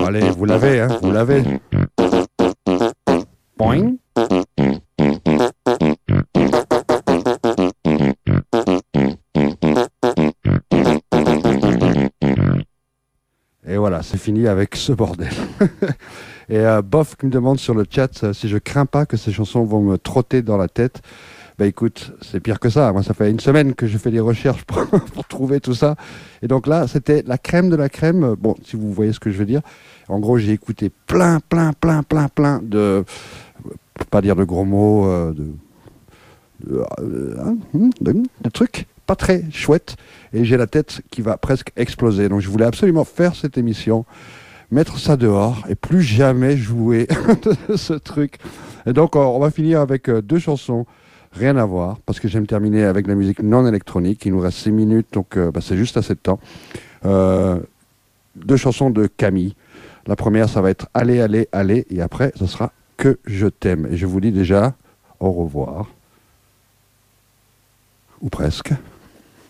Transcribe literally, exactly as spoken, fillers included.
allez, vous l'avez, hein, vous l'avez. Boing. Et voilà, c'est fini avec ce bordel. Et euh, Bof qui me demande sur le chat euh, si je crains pas que ces chansons vont me trotter dans la tête. Bah écoute, c'est pire que ça. Moi, ça fait une semaine que je fais des recherches pour, pour trouver tout ça. Et donc là, c'était la crème de la crème. Bon, si vous voyez ce que je veux dire. En gros, j'ai écouté plein, plein, plein, plein, plein de... Pour pas dire de gros mots, euh, de... De, euh, de, de trucs pas très chouettes. Et j'ai la tête qui va presque exploser. Donc je voulais absolument faire cette émission, mettre ça dehors et plus jamais jouer de ce truc. Et donc on va finir avec deux chansons. Rien à voir, parce que j'aime terminer avec de la musique non électronique. Il nous reste six minutes, donc euh, bah, c'est juste assez de temps. Euh, deux chansons de Camille. La première, ça va être Allez, allez, allez, et après, ce sera Que je t'aime. Et je vous dis déjà au revoir. Ou presque.